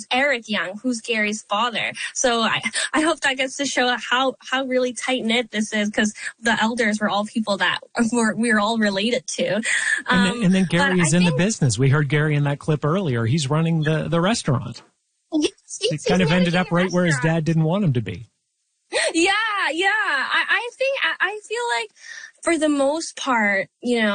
Eric Young, who's Gary's father. So I hope that gets to show how really tight-knit this is, because the elders were all people that we were all related to. And then Gary is in the business. We heard Gary in that clip earlier. He's running the restaurant. Yes, he kind of ended up right where his dad didn't want him to be. Yeah. I feel like for the most part,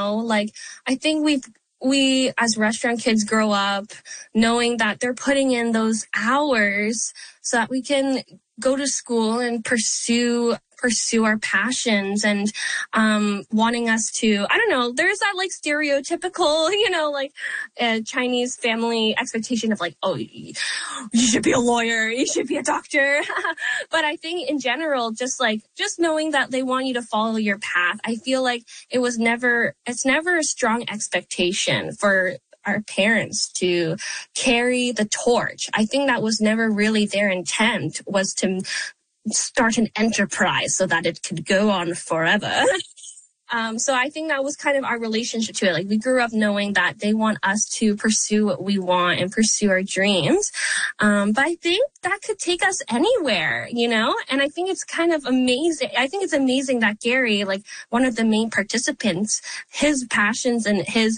I think we as restaurant kids grow up knowing that they're putting in those hours so that we can go to school and pursue our passions, and wanting us to, I don't know, there's that stereotypical, Chinese family expectation of you should be a lawyer, you should be a doctor. But I think in general, just knowing that they want you to follow your path, I feel like it's never a strong expectation for our parents to carry the torch. I think that was never really their intent, was to start an enterprise so that it could go on forever. So I think that was kind of our relationship to it. We grew up knowing that they want us to pursue what we want and pursue our dreams. But I think that could take us anywhere, and I think it's kind of amazing. I think it's amazing that Gary, one of the main participants, his passions and his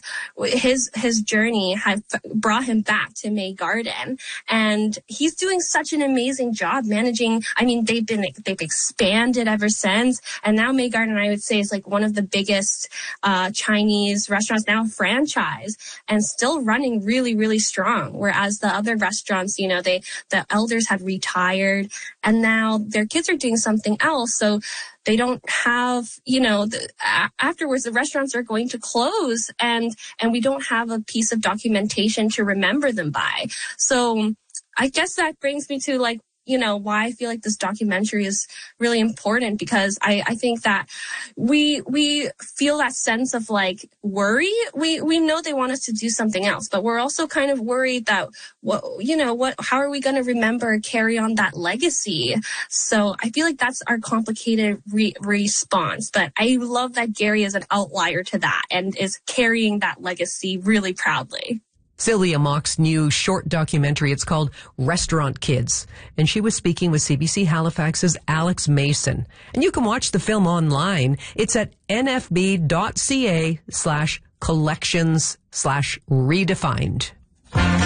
journey have brought him back to May Garden. And he's doing such an amazing job managing. I mean, they've expanded ever since. And now May Garden, I would say, is one of the biggest Chinese restaurants now franchise, and still running really, really strong. Whereas the other restaurants, the elders had retired, and now their kids are doing something else. So they don't have, afterwards the restaurants are going to close, and we don't have a piece of documentation to remember them by. So I guess that brings me to why I feel like this documentary is really important, because I think that we feel that sense of worry. We know they want us to do something else, but we're also kind of worried that how are we going to remember, carry on that legacy? So I feel like that's our complicated response. But I love that Gary is an outlier to that and is carrying that legacy really proudly. Celia Mock's new short documentary, it's called Restaurant Kids. And she was speaking with CBC Halifax's Alex Mason. And you can watch the film online. It's at nfb.ca/collections/redefined.